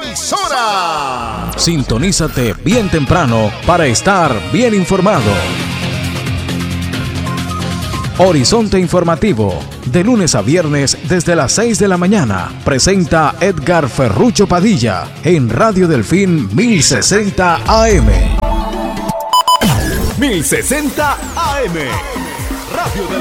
emisora. Sintonízate bien temprano para estar bien informado. Horizonte Informativo, de lunes a viernes desde las 6 de la mañana, presenta Edgar Ferrucho Padilla en Radio Delfín 1060 AM. 1060 AM. Radio Delfín.